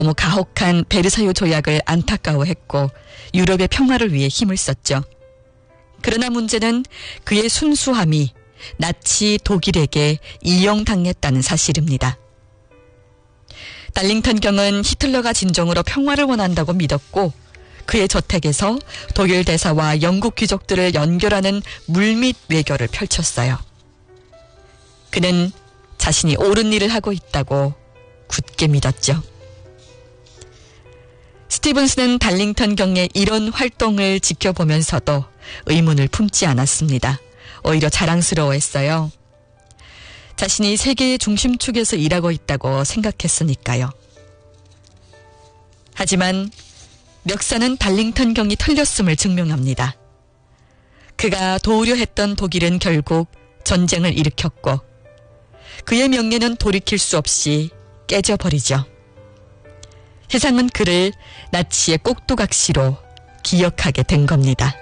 가혹한 베르사유 조약을 안타까워했고 유럽의 평화를 위해 힘을 썼죠. 그러나 문제는 그의 순수함이 나치 독일에게 이용당했다는 사실입니다. 달링턴 경은 히틀러가 진정으로 평화를 원한다고 믿었고 그의 저택에서 독일 대사와 영국 귀족들을 연결하는 물밑 외교를 펼쳤어요. 그는 자신이 옳은 일을 하고 있다고 굳게 믿었죠. 스티븐스는 달링턴 경의 이런 활동을 지켜보면서도 의문을 품지 않았습니다. 오히려 자랑스러워했어요. 자신이 세계의 중심축에서 일하고 있다고 생각했으니까요. 하지만 멱사는 달링턴 경이 털렸음을 증명합니다. 그가 도우려 했던 독일은 결국 전쟁을 일으켰고 그의 명예는 돌이킬 수 없이 깨져버리죠. 세상은 그를 나치의 꼭두각시로 기억하게 된 겁니다.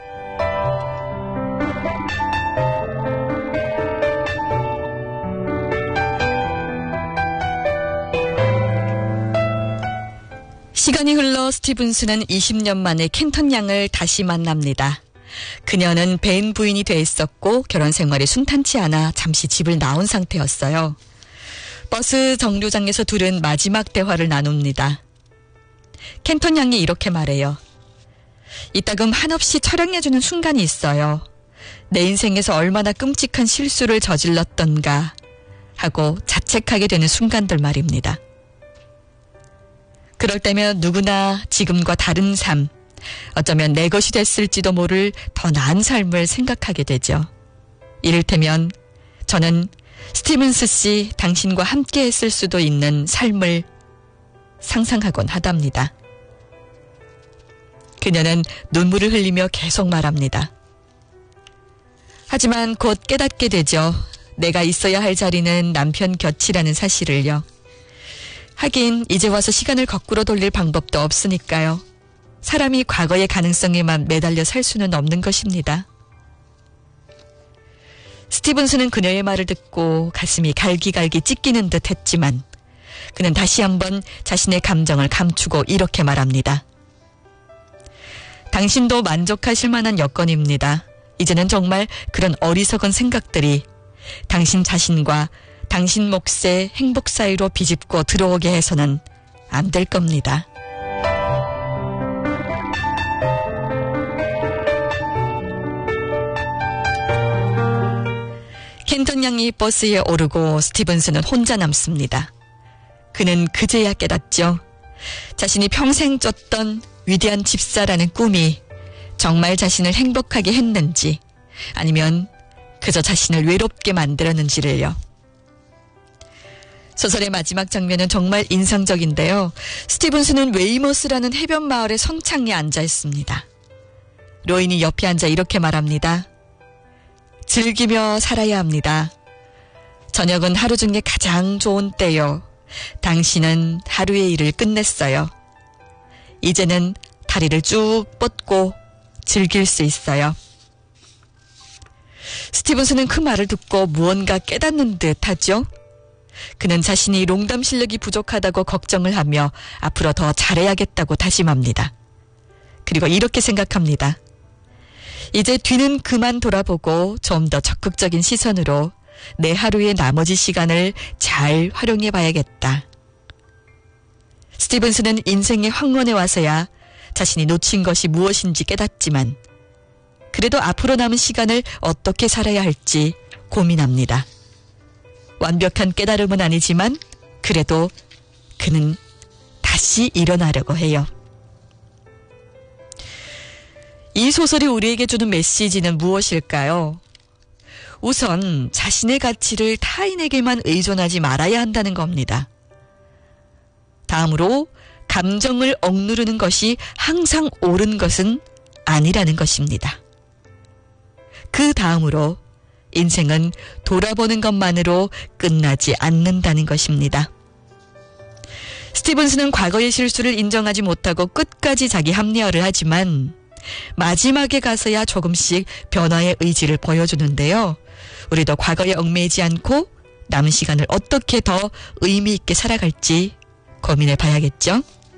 시간이 흘러 스티븐스는 20년 만에 켄턴 양을 다시 만납니다. 그녀는 배인 부인이 돼 있었고 결혼 생활이 순탄치 않아 잠시 집을 나온 상태였어요. 버스 정류장에서 둘은 마지막 대화를 나눕니다. 켄턴 양이 이렇게 말해요. 이따금 한없이 철량해주는 순간이 있어요. 내 인생에서 얼마나 끔찍한 실수를 저질렀던가 하고 자책하게 되는 순간들 말입니다. 그럴 때면 누구나 지금과 다른 삶, 어쩌면 내 것이 됐을지도 모를 더 나은 삶을 생각하게 되죠. 이를테면 저는 스티븐스 씨 당신과 함께 했을 수도 있는 삶을 상상하곤 하답니다. 그녀는 눈물을 흘리며 계속 말합니다. 하지만 곧 깨닫게 되죠. 내가 있어야 할 자리는 남편 곁이라는 사실을요. 하긴 이제 와서 시간을 거꾸로 돌릴 방법도 없으니까요. 사람이 과거의 가능성에만 매달려 살 수는 없는 것입니다. 스티븐스는 그녀의 말을 듣고 가슴이 갈기갈기 찢기는 듯 했지만 그는 다시 한번 자신의 감정을 감추고 이렇게 말합니다. 당신도 만족하실 만한 여건입니다. 이제는 정말 그런 어리석은 생각들이 당신 자신과 당신 몫의 행복 사이로 비집고 들어오게 해서는 안 될 겁니다. 켄턴 양이 버스에 오르고 스티븐스는 혼자 남습니다. 그는 그제야 깨닫죠. 자신이 평생 쫓던 위대한 집사라는 꿈이 정말 자신을 행복하게 했는지 아니면 그저 자신을 외롭게 만들었는지를요. 소설의 마지막 장면은 정말 인상적인데요. 스티븐스는 웨이머스라는 해변 마을의 선창에 앉아 있습니다. 로인이 옆에 앉아 이렇게 말합니다. 즐기며 살아야 합니다. 저녁은 하루 중에 가장 좋은 때요. 당신은 하루의 일을 끝냈어요. 이제는 다리를 쭉 뻗고 즐길 수 있어요. 스티븐스는 그 말을 듣고 무언가 깨닫는 듯 하죠. 그는 자신이 농담 실력이 부족하다고 걱정을 하며 앞으로 더 잘해야겠다고 다짐합니다. 그리고 이렇게 생각합니다. 이제 뒤는 그만 돌아보고 좀 더 적극적인 시선으로 내 하루의 나머지 시간을 잘 활용해 봐야겠다. 스티븐스는 인생의 황혼에 와서야 자신이 놓친 것이 무엇인지 깨닫지만 그래도 앞으로 남은 시간을 어떻게 살아야 할지 고민합니다. 완벽한 깨달음은 아니지만 그래도 그는 다시 일어나려고 해요. 이 소설이 우리에게 주는 메시지는 무엇일까요? 우선 자신의 가치를 타인에게만 의존하지 말아야 한다는 겁니다. 다음으로 감정을 억누르는 것이 항상 옳은 것은 아니라는 것입니다. 그 다음으로 인생은 돌아보는 것만으로 끝나지 않는다는 것입니다. 스티븐스는 과거의 실수를 인정하지 못하고 끝까지 자기 합리화를 하지만 마지막에 가서야 조금씩 변화의 의지를 보여주는데요. 우리도 과거에 얽매이지 않고 남은 시간을 어떻게 더 의미 있게 살아갈지 고민해 봐야겠죠?